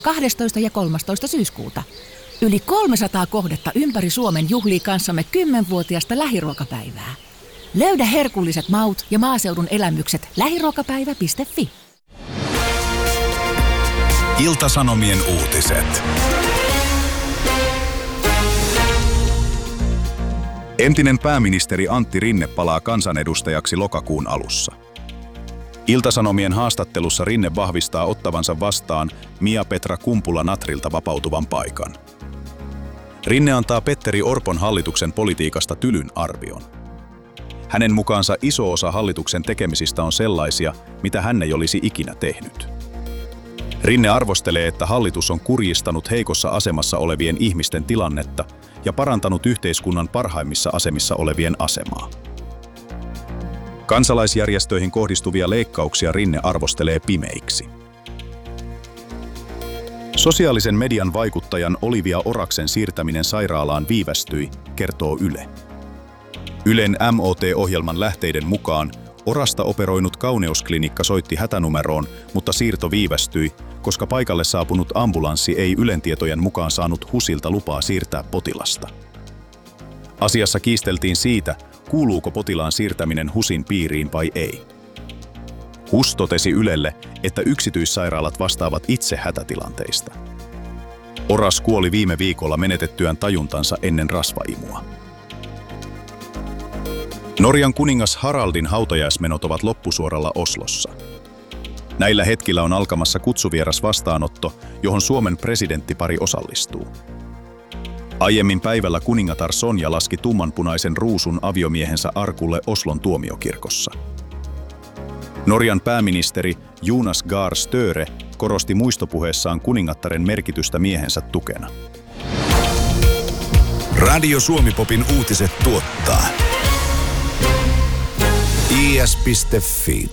12. ja 13. syyskuuta. Yli 300 kohdetta ympäri Suomen juhlii kanssamme 10-vuotiaasta lähiruokapäivää. Löydä herkulliset maut ja maaseudun elämykset lähiruokapäivä.fi. Ilta-Sanomien uutiset. Entinen pääministeri Antti Rinne palaa kansanedustajaksi lokakuun alussa. Ilta-Sanomien haastattelussa Rinne vahvistaa ottavansa vastaan Mia-Petra Kumpula-Natrilta vapautuvan paikan. Rinne antaa Petteri Orpon hallituksen politiikasta tylyn arvion. Hänen mukaansa iso osa hallituksen tekemisistä on sellaisia, mitä hän ei olisi ikinä tehnyt. Rinne arvostelee, että hallitus on kurjistanut heikossa asemassa olevien ihmisten tilannetta ja parantanut yhteiskunnan parhaimmissa asemissa olevien asemaa. Kansalaisjärjestöihin kohdistuvia leikkauksia Rinne arvostelee pimeiksi. Sosiaalisen median vaikuttajan Olivia Oraksen siirtäminen sairaalaan viivästyi, kertoo Yle. Ylen MOT-ohjelman lähteiden mukaan Orasta operoinut kauneusklinikka soitti hätänumeroon, mutta siirto viivästyi, koska paikalle saapunut ambulanssi ei Ylen tietojen mukaan saanut HUSilta lupaa siirtää potilasta. Asiassa kiisteltiin siitä, kuuluuko potilaan siirtäminen HUSin piiriin vai ei. HUS totesi Ylelle, että yksityissairaalat vastaavat itse hätätilanteista. Oras kuoli viime viikolla menetettyään tajuntansa ennen rasvaimua. Norjan kuningas Haraldin hautajaismenot ovat loppusuoralla Oslossa. Näillä hetkillä on alkamassa kutsuvieras vastaanotto, johon Suomen presidenttipari osallistuu. Aiemmin päivällä kuningatar Sonja laski tummanpunaisen ruusun aviomiehensä arkulle Oslon tuomiokirkossa. Norjan pääministeri Jonas Gahr Støre korosti muistopuheessaan kuningattaren merkitystä miehensä tukena. Radio Suomi-popin uutiset tuottaa is.fi.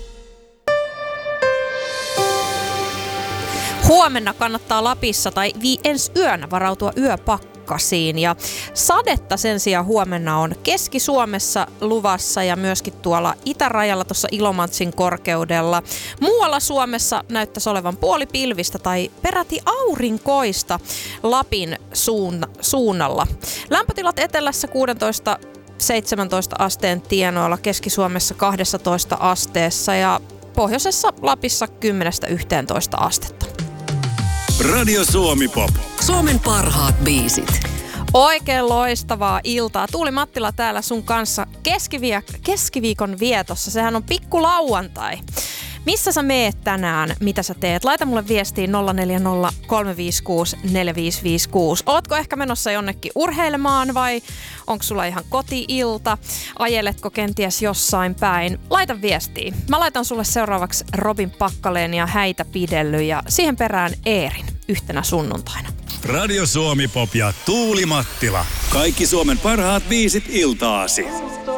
Huomenna kannattaa Lapissa tai ensi yönä varautua yöpakkasiin ja sadetta sen sijaan huomenna on Keski-Suomessa luvassa ja myöskin tuolla itärajalla tuossa Ilomantsin korkeudella. Muualla Suomessa näyttäisi olevan puolipilvistä tai peräti aurinkoista Lapin suunnalla. Lämpötilat etelässä 16-17 asteen tienoilla, Keski-Suomessa 12 asteessa ja pohjoisessa Lapissa 10-11 astetta. Radio Suomi-pop. Suomen parhaat biisit. Oikein loistavaa iltaa. Tuuli Mattila täällä sun kanssa keskiviikon vietossa. Sehän on pikku lauantai. Missä sä meet tänään? Mitä sä teet? Laita mulle viestiin 040 356 4556. Ootko ehkä menossa jonnekin urheilemaan vai onko sulla ihan koti-ilta? Ajeletko kenties jossain päin? Laita viestiin. Mä laitan sulle seuraavaksi Robin Pakkaleen ja Häitä pidelly ja siihen perään Eerin yhtenä sunnuntaina. Radio Suomi-pop ja Tuuli Mattila. Kaikki Suomen parhaat biisit iltaasi.